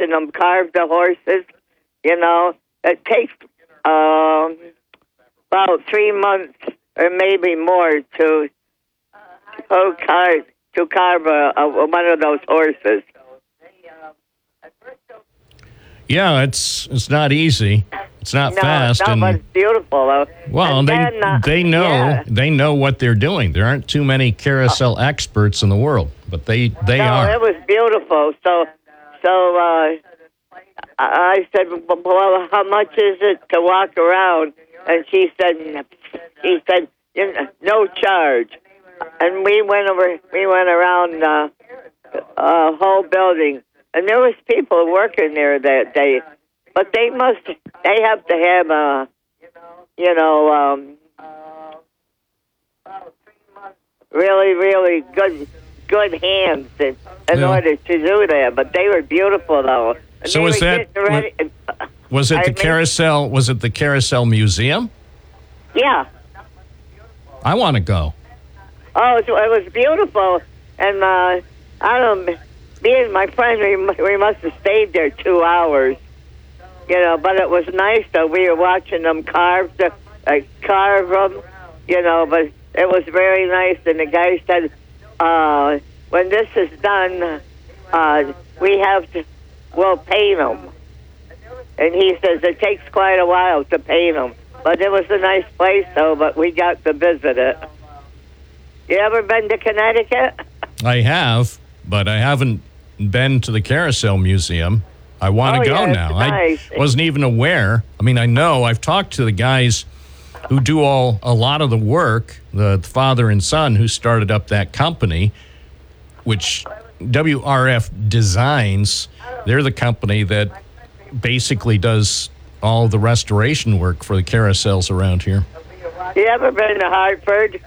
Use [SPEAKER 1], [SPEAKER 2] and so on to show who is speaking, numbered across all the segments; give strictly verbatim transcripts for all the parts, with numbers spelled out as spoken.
[SPEAKER 1] watching them carve the horses. You know, it takes um, about three months or maybe more to to carve to carve a, a, one of those horses.
[SPEAKER 2] Yeah, it's it's not easy. It's not
[SPEAKER 1] no,
[SPEAKER 2] fast.
[SPEAKER 1] No,
[SPEAKER 2] and,
[SPEAKER 1] but it's beautiful, though.
[SPEAKER 2] Well,
[SPEAKER 1] and
[SPEAKER 2] they
[SPEAKER 1] then, uh,
[SPEAKER 2] they know
[SPEAKER 1] yeah.
[SPEAKER 2] they know what they're doing. There aren't too many carousel experts in the world, but they they
[SPEAKER 1] no,
[SPEAKER 2] are.
[SPEAKER 1] it was beautiful. So, so uh, I said, "Well, how much is it to walk around?" And she said, "She said no charge." And we went over. We went around uh, a whole building, and there was people working there that day. But they must. They have to have a, you know, um, really, really good, good hands in, in
[SPEAKER 2] Yeah.
[SPEAKER 1] order to do that. But they were beautiful, though. And
[SPEAKER 2] So
[SPEAKER 1] they
[SPEAKER 2] was
[SPEAKER 1] were
[SPEAKER 2] that-
[SPEAKER 1] getting ready-
[SPEAKER 2] Was it
[SPEAKER 1] I
[SPEAKER 2] the
[SPEAKER 1] mean-
[SPEAKER 2] carousel? Was it the Carousel Museum?
[SPEAKER 1] Yeah.
[SPEAKER 2] I want to go.
[SPEAKER 1] Oh, it was beautiful, and uh, I don't. Me and my friend, we, mu- we must have stayed there two hours. You know, but it was nice though. We were watching them carve the, uh, carve them. You know, but it was very nice. And the guy said, uh, "When this is done, uh, we have to. We'll paint them." And he says it takes quite a while to paint them. But it was a nice place, though. But we got to visit it. You ever been to Connecticut?
[SPEAKER 2] I have, but I haven't been to the Carousel Museum. I want to
[SPEAKER 1] Oh,
[SPEAKER 2] go
[SPEAKER 1] yeah, it's
[SPEAKER 2] now.
[SPEAKER 1] nice.
[SPEAKER 2] I wasn't even aware. I mean, I know I've talked to the guys who do all a lot of the work, the father and son who started up that company, which W R F Designs. They're the company that basically does all the restoration work for the carousels around here.
[SPEAKER 1] You ever been to Hartford?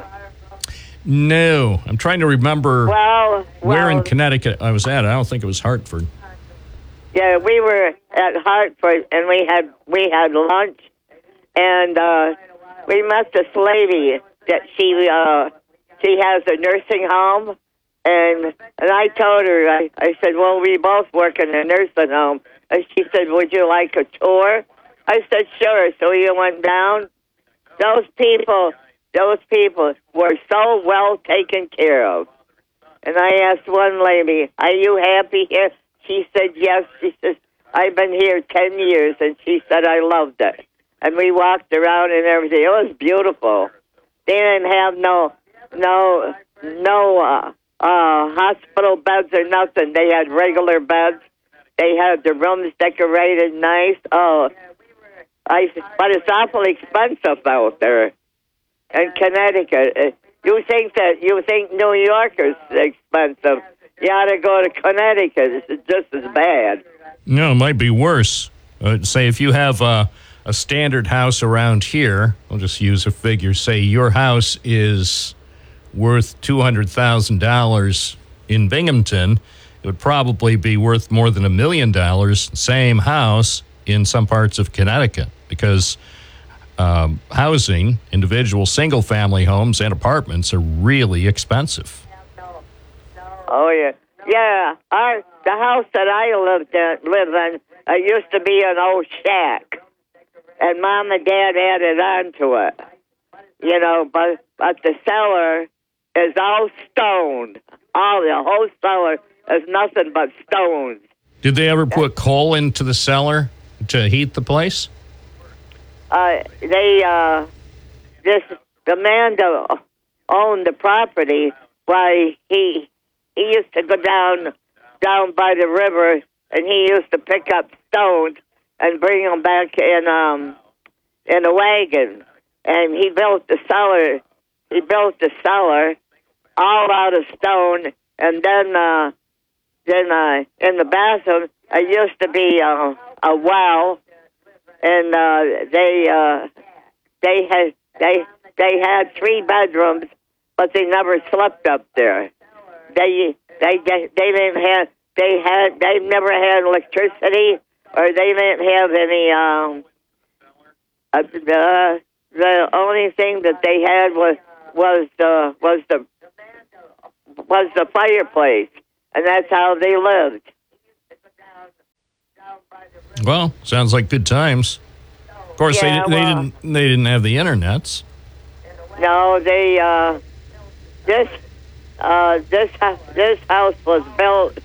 [SPEAKER 2] No, I'm trying to remember
[SPEAKER 1] Well,
[SPEAKER 2] where
[SPEAKER 1] well,
[SPEAKER 2] in Connecticut I was at. I don't think it was Hartford.
[SPEAKER 1] yeah, we were at Hartford, and we had we had lunch, and uh, we met this lady that she uh, she has a nursing home, and and I told her I, I said, well, we both work in a nursing home, and she said, would you like a tour? I said, sure. So we went down. Those people, those people were so well taken care of. And I asked one lady, are you happy here? She said, yes. She says, I've been here ten years. And she said, I loved it. And we walked around and everything. It was beautiful. They didn't have no, no, no uh, uh, hospital beds or nothing. They had regular beds. They had the rooms decorated nice. Oh, I, but it's awfully expensive out there in Connecticut. Uh, You think that you think New York is expensive? You ought to go to Connecticut. It's just as bad.
[SPEAKER 2] No, it might be worse. Uh, say if you have uh, a standard house around here, I'll just use a figure. Say your house is worth two hundred thousand dollars in Binghamton. It would probably be worth more than a million dollars, same house, in some parts of Connecticut, because um, housing, individual single-family homes and apartments are really expensive.
[SPEAKER 1] Oh yeah, yeah. Our the house that I lived in, live in, it used to be an old shack, and Mom and Dad added on to it. You know, but but the cellar is all stone. All the whole cellar is nothing but stones.
[SPEAKER 2] Did they ever put coal into the cellar to heat the place?
[SPEAKER 1] Uh, they uh, this the man that owned the property. Why he he used to go down down by the river, and he used to pick up stones and bring them back in um in a wagon. And he built the cellar. He built the cellar all out of stone, and then uh, then uh, in the bathroom it used to be uh, a well. And uh, they uh, they had they they had three bedrooms, but they never slept up there. They they they, they didn't have they had they never had electricity, or they didn't have any. Um, uh, the the only thing that they had was was the was the was the fireplace, and that's how they lived.
[SPEAKER 2] Well, sounds like good times. Of course,
[SPEAKER 1] Yeah,
[SPEAKER 2] they, they
[SPEAKER 1] well-
[SPEAKER 2] didn't. They didn't have the internets.
[SPEAKER 1] No, they uh, this uh, this hu- this house was built.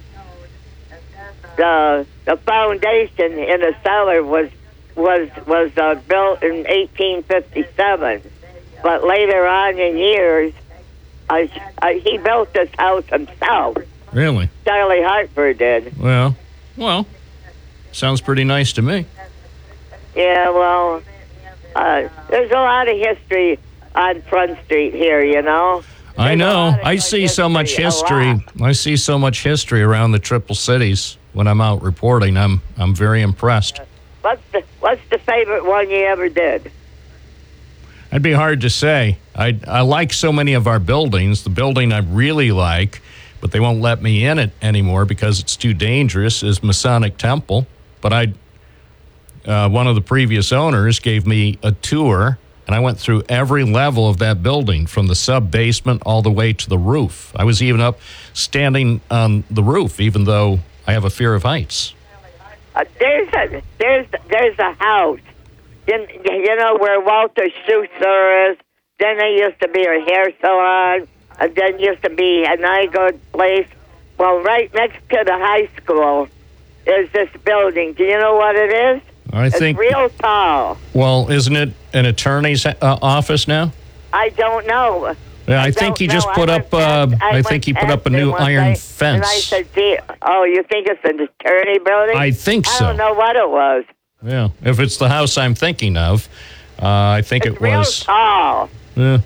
[SPEAKER 1] The the foundation in the cellar was was was uh, built in eighteen fifty-seven, but later on in years, uh, uh, he built this house himself.
[SPEAKER 2] Really?
[SPEAKER 1] Charlie Hartford did.
[SPEAKER 2] Well, well, sounds pretty nice to me.
[SPEAKER 1] Yeah, well, uh, there's a lot of history on Front Street here, you know.
[SPEAKER 2] I
[SPEAKER 1] There's a
[SPEAKER 2] know.
[SPEAKER 1] lot of
[SPEAKER 2] I
[SPEAKER 1] good
[SPEAKER 2] see so much
[SPEAKER 1] a
[SPEAKER 2] history.
[SPEAKER 1] lot.
[SPEAKER 2] I see so much history around the Triple Cities when I'm out reporting. I'm I'm very impressed.
[SPEAKER 1] What's the What's the favorite one you ever did?
[SPEAKER 2] It'd be hard to say. I I like so many of our buildings. The building I really like, but they won't let me in it anymore because it's too dangerous, is Masonic Temple. But I, uh, one of the previous owners gave me a tour, and I went through every level of that building, from the sub-basement all the way to the roof. I was even up standing on the roof, even though I have a fear of heights.
[SPEAKER 1] Uh, there's a there's there's a house, in, you know, where Walter Shoe Store is. Then there used to be a hair salon, and then used to be a Nygaard place. Well, right next to the high school is this building. Do you know what it is?
[SPEAKER 2] I
[SPEAKER 1] It's
[SPEAKER 2] think,
[SPEAKER 1] real tall.
[SPEAKER 2] well, isn't it an attorney's uh, office now?
[SPEAKER 1] I don't know.
[SPEAKER 2] Yeah, I,
[SPEAKER 1] I
[SPEAKER 2] think
[SPEAKER 1] don't
[SPEAKER 2] he just
[SPEAKER 1] know.
[SPEAKER 2] put
[SPEAKER 1] I
[SPEAKER 2] up.
[SPEAKER 1] went
[SPEAKER 2] Uh,
[SPEAKER 1] past- I
[SPEAKER 2] I,
[SPEAKER 1] went
[SPEAKER 2] think he put up a
[SPEAKER 1] past it
[SPEAKER 2] new
[SPEAKER 1] one
[SPEAKER 2] iron
[SPEAKER 1] day,
[SPEAKER 2] fence.
[SPEAKER 1] And I said, "Gee, oh, you think it's an attorney building?"
[SPEAKER 2] I think
[SPEAKER 1] I
[SPEAKER 2] so.
[SPEAKER 1] don't know what it was.
[SPEAKER 2] Yeah, if it's the house I'm thinking of, uh, I think
[SPEAKER 1] It's
[SPEAKER 2] it
[SPEAKER 1] real
[SPEAKER 2] was.
[SPEAKER 1] tall.
[SPEAKER 2] Yeah.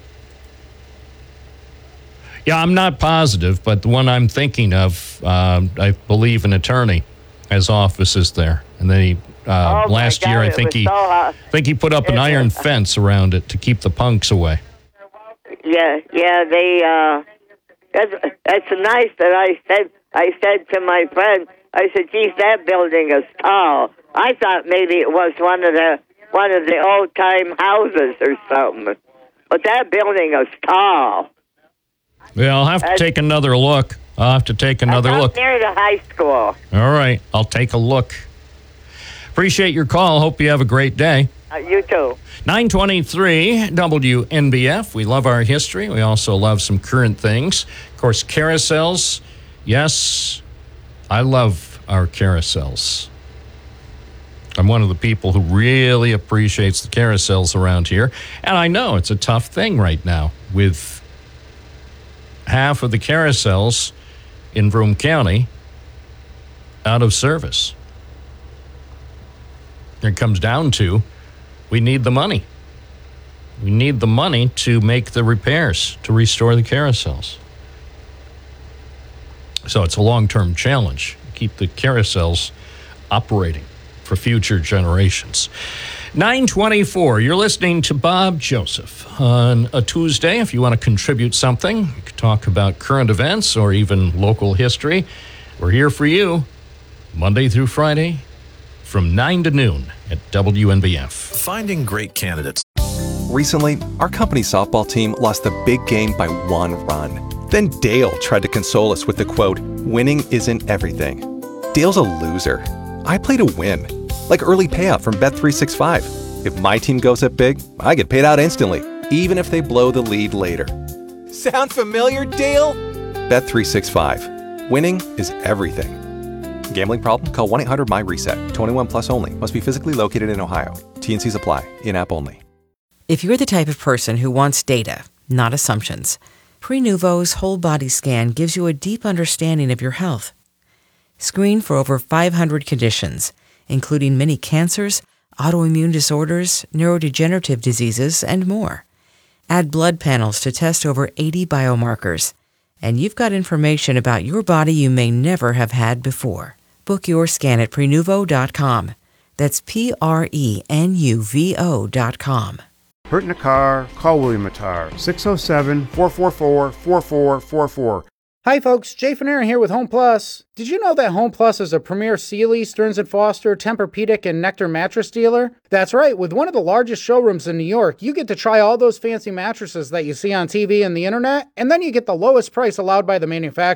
[SPEAKER 2] Yeah, I'm not positive, but the one I'm thinking of, uh, I believe an attorney has offices there, and then he uh,
[SPEAKER 1] Oh, my
[SPEAKER 2] last
[SPEAKER 1] God,
[SPEAKER 2] year I
[SPEAKER 1] it
[SPEAKER 2] think
[SPEAKER 1] was
[SPEAKER 2] he
[SPEAKER 1] so hot.
[SPEAKER 2] think he put up an
[SPEAKER 1] It-
[SPEAKER 2] iron fence around it to keep the punks away.
[SPEAKER 1] Yeah, yeah, they, uh, that's, that's nice that I said, I said to my friend, I said, geez, that building is tall. I thought maybe it was one of the, one of the old time houses or something. But that building is tall.
[SPEAKER 2] Yeah, I'll have to
[SPEAKER 1] Uh,
[SPEAKER 2] take another look. I'll have to take another
[SPEAKER 1] It's up
[SPEAKER 2] look.
[SPEAKER 1] near the high school.
[SPEAKER 2] All right, I'll take a look. Appreciate your call. Hope you have a great day.
[SPEAKER 1] Uh, you too.
[SPEAKER 2] nine twenty-three W N B F. We love our history. We also love some current things. Of course, carousels. Yes, I love our carousels. I'm one of the people who really appreciates the carousels around here. And I know it's a tough thing right now with half of the carousels in Broome County out of service. It comes down to, we need the money. We need the money to make the repairs, to restore the carousels. So it's a long-term challenge. Keep the carousels operating for future generations. nine twenty-four, you're listening to Bob Joseph on a Tuesday. If you want to contribute something, you can talk about current events or even local history. We're here for you Monday through Friday from nine to noon at W N B F.
[SPEAKER 3] Finding great candidates.
[SPEAKER 4] Recently, our company softball team lost a big game by one run. Then Dale tried to console us with the quote, "Winning isn't everything." Dale's a loser. I play to win. Like early payout from Bet three sixty-five. If my team goes up big, I get paid out instantly, even if they blow the lead later. Sound familiar, Dale? Bet three sixty-five. Winning is everything. Gambling problem? Call one eight hundred M Y reset. twenty-one plus only. Must be physically located in Ohio. T and Cs apply. In-app only.
[SPEAKER 5] If you're the type of person who wants data, not assumptions, Prenuvo's whole body scan gives you a deep understanding of your health. Screen for over five hundred conditions, including many cancers, autoimmune disorders, neurodegenerative diseases, and more. Add blood panels to test over eighty biomarkers, and you've got information about your body you may never have had before. Book your scan at Prenuvo dot com. That's P R E N U V O dot com.
[SPEAKER 6] Hurt in a car? Call William Matar, six oh seven, four four four, four four four four. Hi folks, Jay Fanera here with Home Plus. Did you know that Home Plus is a premier Sealy, Stearns and Foster, Tempur-Pedic, and Nectar mattress dealer? That's right, with one of the largest showrooms in New York, you get to try all those fancy mattresses that you see on T V and the internet, and then you get the lowest price allowed by the manufacturer.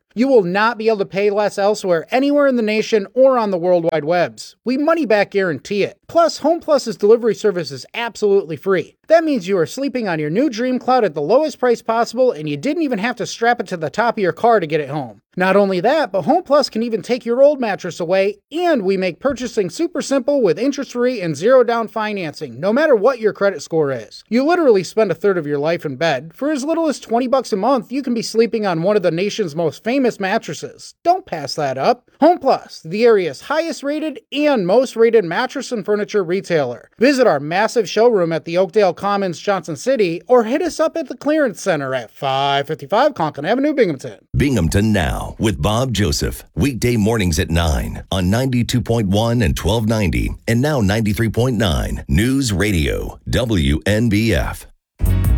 [SPEAKER 6] You will not be able to pay less elsewhere, anywhere in the nation or on the World Wide Webs. We money-back guarantee it. Plus, Home Plus's delivery service is absolutely free. That means you are sleeping on your new dream cloud at the lowest price possible, and you didn't even have to strap it to the top of your car to get it home. Not only that, but Home Plus can even take your old mattress away, and we make purchasing super simple with interest-free and zero-down financing, no matter what your credit score is. You literally spend a third of your life in bed. For as little as twenty bucks a month, you can be sleeping on one of the nation's most famous mattresses. Don't pass that up. Home Plus, the area's highest-rated and most-rated mattress and furniture retailer. Visit our massive showroom at the Oakdale Commons, Johnson City, or hit us up at the Clearance Center at five fifty-five Conklin Avenue, Binghamton.
[SPEAKER 3] Binghamton Now with Bob Joseph. Weekday mornings at nine on ninety-two point one and twelve ninety, and now ninety-three point nine News Radio, W N B F.